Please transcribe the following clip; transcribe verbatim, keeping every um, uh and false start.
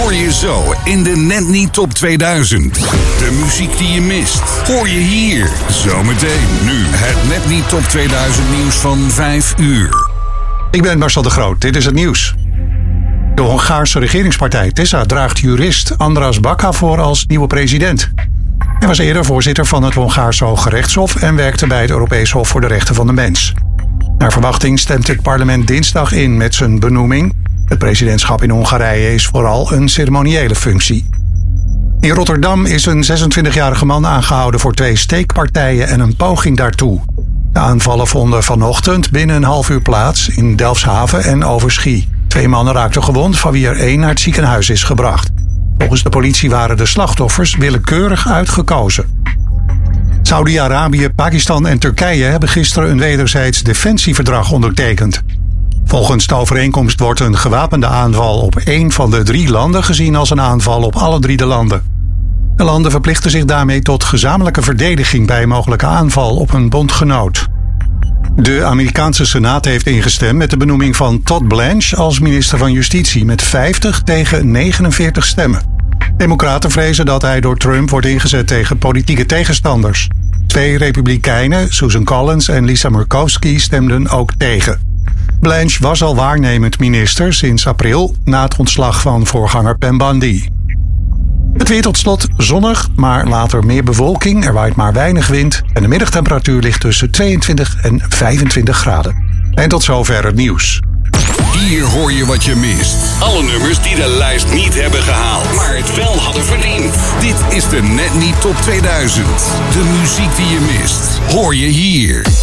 hoor je zo in de Net Niet Top tweeduizend. De muziek die je mist, hoor je hier. Zometeen nu het Net Niet Top tweeduizend nieuws van vijf uur. Ik ben Marcel de Groot, dit is het nieuws. De Hongaarse regeringspartij Tisza draagt jurist András Baka voor als nieuwe president. Hij was eerder voorzitter van het Hongaarse Hoge Rechtshof en werkte bij het Europees Hof voor de Rechten van de Mens. Naar verwachting stemt het parlement dinsdag in met zijn benoeming. Het presidentschap in Hongarije is vooral een ceremoniële functie. In Rotterdam is een zesentwintigjarige man aangehouden voor twee steekpartijen en een poging daartoe. De aanvallen vonden vanochtend binnen een half uur plaats in Delfshaven en Overschie. Twee mannen raakten gewond, van wie er één naar het ziekenhuis is gebracht. Volgens de politie waren de slachtoffers willekeurig uitgekozen. Saudi-Arabië, Pakistan en Turkije hebben gisteren een wederzijds defensieverdrag ondertekend. Volgens de overeenkomst wordt een gewapende aanval op één van de drie landen gezien als een aanval op alle drie de landen. De landen verplichten zich daarmee tot gezamenlijke verdediging bij een mogelijke aanval op een bondgenoot. De Amerikaanse Senaat heeft ingestemd met de benoeming van Todd Blanche als minister van Justitie met vijftig tegen negenenveertig stemmen. Democraten vrezen dat hij door Trump wordt ingezet tegen politieke tegenstanders. Twee republikeinen, Susan Collins en Lisa Murkowski, stemden ook tegen. Blanche was al waarnemend minister sinds april na het ontslag van voorganger Pam Bondi. Het weer tot slot zonnig, maar later meer bewolking. Er waait maar weinig wind en de middagtemperatuur ligt tussen tweeëntwintig en vijfentwintig graden. En tot zover het nieuws. Hier hoor je wat je mist. Alle nummers die de lijst niet hebben gehaald, maar het wel hadden verdiend. Dit is de Net Niet Top tweeduizend. De muziek die je mist, hoor je hier.